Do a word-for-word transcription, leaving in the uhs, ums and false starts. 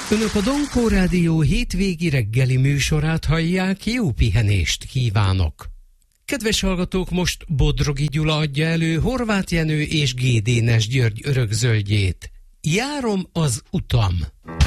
Önök a Donkó Rádió hétvégi reggeli műsorát hallják, jó pihenést kívánok! Kedves hallgatók, most Bodrogi Gyula adja elő Horváth Jenő és G. Dénes György örökzöldjét. Járom az utam!